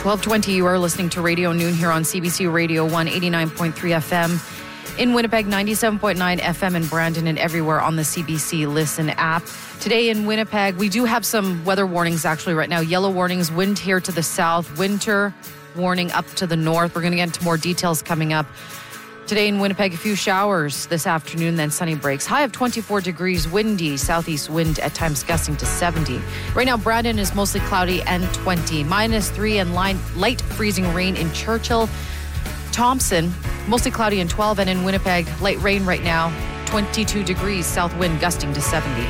12:20, you are listening to Radio Noon here on CBC Radio 189.3 FM. In Winnipeg, 97.9 FM in Brandon and everywhere on the CBC Listen app. Today in Winnipeg, we do have some weather warnings actually right now. Yellow warnings, wind here to the south, winter warning up to the north. We're going to get into more details coming up. Today in Winnipeg, a few showers this afternoon, then sunny breaks. High of 24 degrees, windy, southeast wind at times gusting to 70. Right now, Brandon is mostly cloudy and 20. -3 and light freezing rain in Churchill. Thompson, mostly cloudy and 12. And in Winnipeg, light rain right now, 22 degrees, south wind gusting to 70.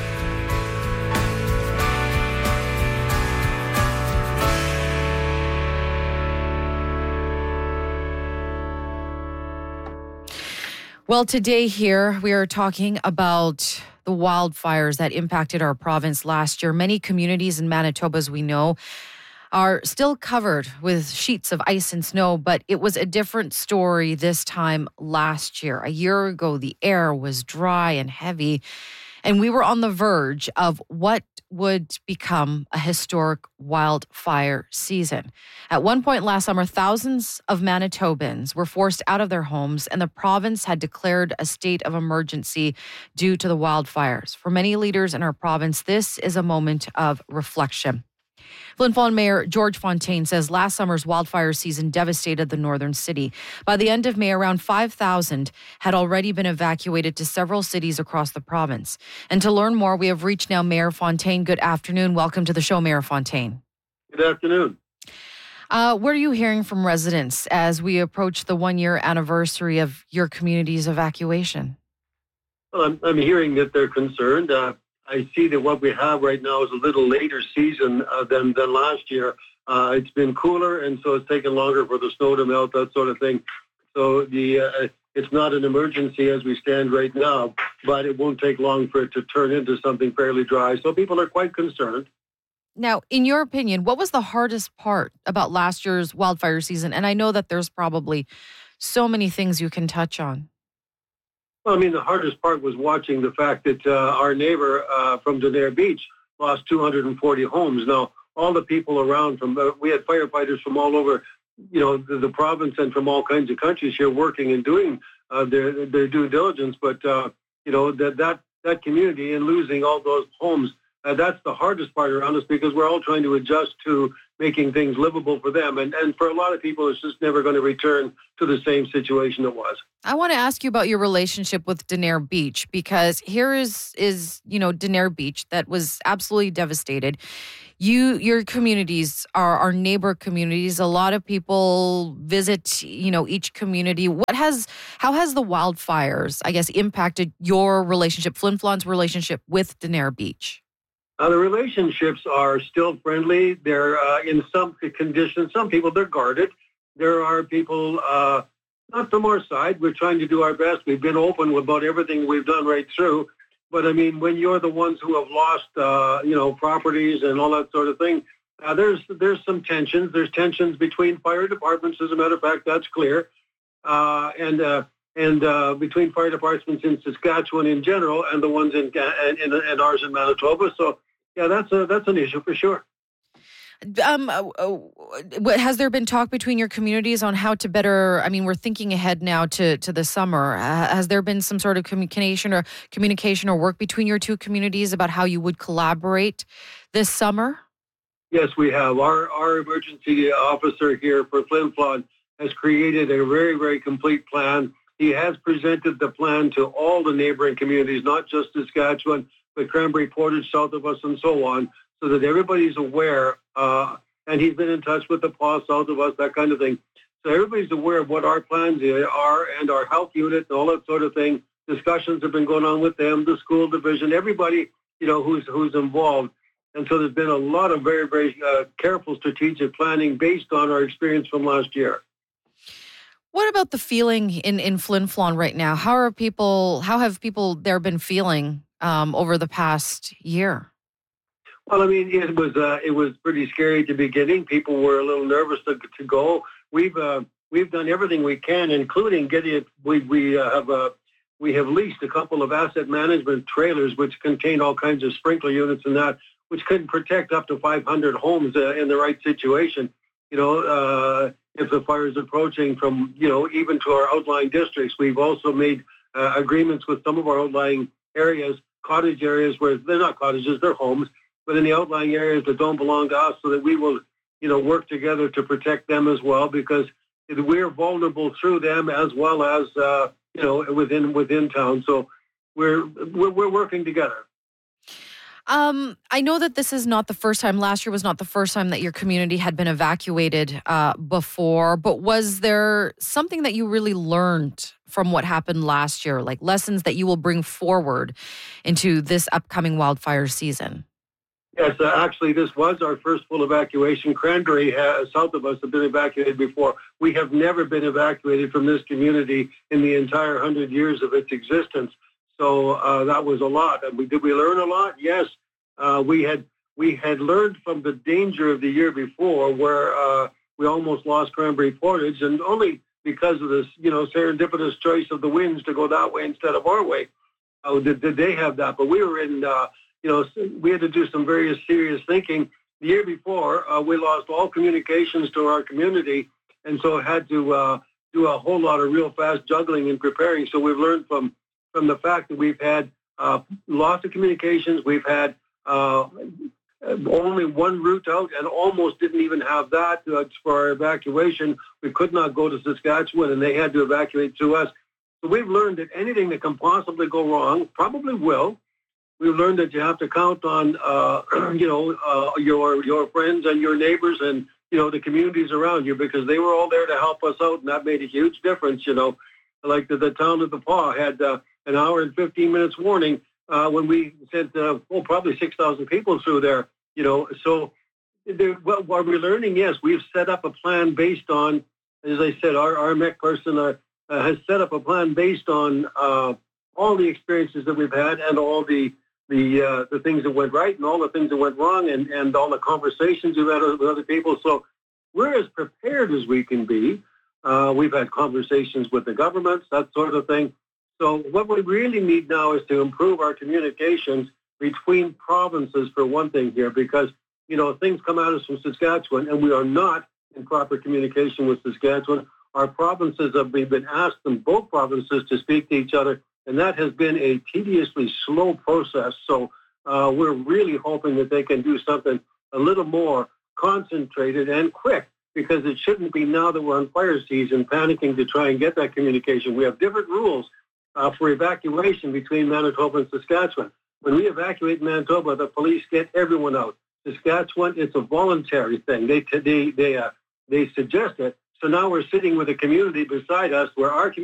Well, today here we are talking about the wildfires that impacted our province last year. Many communities in Manitoba, as we know, are still covered with sheets of ice and snow, but it was a different story this time last year. A year ago, the air was dry and heavy, and we were on the verge of what would become a historic wildfire season. At one point last summer, thousands of Manitobans were forced out of their homes, and the province had declared a state of emergency due to the wildfires. For many leaders in our province, this is a moment of reflection. Flin Flon Mayor George Fontaine says last summer's wildfire season devastated the northern city. By the end of May, around 5,000 had already been evacuated to several cities across the province. And to learn more, we have reached now Mayor Fontaine. Good afternoon. Welcome to the show, Mayor Fontaine. Good afternoon. What are you hearing from residents as we approach the one-year anniversary of your community's evacuation? Well, I'm hearing that they're concerned. I see that what we have right now is a little later season than last year. It's been cooler, and so it's taken longer for the snow to melt, that sort of thing. So it's not an emergency as we stand right now, but it won't take long for it to turn into something fairly dry. So people are quite concerned. Now, in your opinion, what was the hardest part about last year's wildfire season? And I know that there's probably so many things you can touch on. Well, I mean, the hardest part was watching the fact that our neighbor from Danair Beach lost 240 homes. Now, all the people around we had firefighters from all over, the province and from all kinds of countries here working and doing their due diligence. But, that community and losing all those homes, that's the hardest part around us because we're all trying to adjust to making things livable for them. And for a lot of people, it's just never going to return to the same situation it was. I want to ask you about your relationship with Danair Beach, because here is Danair Beach that was absolutely devastated. Your communities are our neighbor communities. A lot of people visit, each community. How has the wildfires, I guess, impacted your relationship, Flin Flon's relationship with Danair Beach? The relationships are still friendly. They're in some conditions. Some people, they're guarded. There are people, not from our side. We're trying to do our best. We've been open about everything we've done right through. But, I mean, when you're the ones who have lost, properties and all that sort of thing, there's some tensions. There's tensions between fire departments. As a matter of fact, that's clear. And between fire departments in Saskatchewan in general and the ones in ours in Manitoba. So, yeah, that's an issue for sure. Has there been talk between your communities on how to better, we're thinking ahead now to the summer. Has there been some sort of communication or work between your two communities about how you would collaborate this summer? Yes, we have. Our emergency officer here for Flin Flon has created a very, very complete plan. He has presented the plan to all the neighboring communities, not just Saskatchewan, but Cranberry Portage, south of us, and so on, so that everybody's aware. And he's been in touch with the PAW south of us, that kind of thing. So everybody's aware of what our plans are and our health unit and all that sort of thing. Discussions have been going on with them, the school division, everybody, who's involved. And so there's been a lot of very, very careful strategic planning based on our experience from last year. What about the feeling in Flin Flon right now? How have people there been feeling over the past year? Well, I mean, it was pretty scary at the beginning. People were a little nervous to go. We've done everything we can, including getting it. We have leased a couple of asset management trailers which contain all kinds of sprinkler units and that, which can protect up to 500 homes in the right situation. if the fire is approaching from, even to our outlying districts. We've also made agreements with some of our outlying areas, cottage areas where they're not cottages, they're homes, but in the outlying areas that don't belong to us, so that we will, work together to protect them as well, because we're vulnerable through them as well as, within town. So we're working together. I know that this is not the first time. Last year was not the first time that your community had been evacuated before, but was there something that you really learned from what happened last year, like lessons that you will bring forward into this upcoming wildfire season? Yes, actually, this was our first full evacuation. Cranberry, south of us, have been evacuated before. We have never been evacuated from this community in the entire 100 years of its existence. So that was a lot. And did we learn a lot? Yes. We had learned from the danger of the year before, where we almost lost Cranberry Portage, and only because of this, serendipitous choice of the winds to go that way instead of our way. Did they have that? But we were in, we had to do some very serious thinking. The year before, we lost all communications to our community, and so had to do a whole lot of real fast juggling and preparing. So we've learned from the fact that we've had lots of communications. We've had only one route out, and almost didn't even have that for our evacuation. We could not go to Saskatchewan, and they had to evacuate through us. So we've learned that anything that can possibly go wrong probably will. We've learned that you have to count on, your friends and your neighbors and, the communities around you, because they were all there to help us out, and that made a huge difference, Like the town of The Paw had an hour and 15 minutes warning when we sent, probably 6,000 people through there, So what we're learning, yes, we've set up a plan based on, as I said, our MEC person has set up a plan based on all the experiences that we've had, and all the things that went right and all the things that went wrong, and all the conversations we've had with other people. So we're as prepared as we can be. We've had conversations with the governments, that sort of thing. So what we really need now is to improve our communications between provinces, for one thing here, because, things come at us from Saskatchewan, and we are not in proper communication with Saskatchewan. Our provinces we've been asked in both provinces to speak to each other, and that has been a tediously slow process. So we're really hoping that they can do something a little more concentrated and quick, because it shouldn't be, now that we're on fire season, panicking to try and get that communication. We have different rules for evacuation between Manitoba and Saskatchewan. When we evacuate Manitoba, the police get everyone out. Saskatchewan, it's a voluntary thing. They suggest it. So now we're sitting with a community beside us, where our community